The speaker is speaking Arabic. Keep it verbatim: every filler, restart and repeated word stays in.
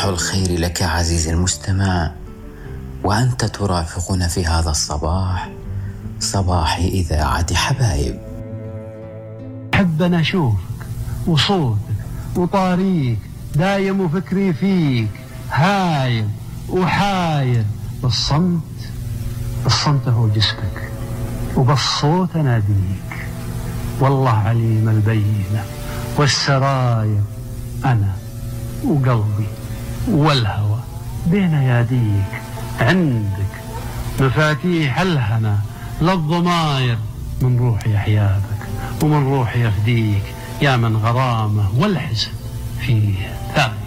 صباح الخير لك عزيزي المستمع، وأنت ترافقنا في هذا الصباح، صباح إذاعة حبايب. أحب أنا أشوفك وصوتك وطاريك، دايم وفكري فيك، هايم وحاير. بالصمت الصمت هو جسمك، وبالصوت أناديك. والله عليم البينة والسرايا، أنا وقلبي والهوى بين يديك. عندك مفاتيح الهنا للضماير، من روحي أحيابك ومن روحي أفديك، يا من غرامه والحزن فيه ثابت.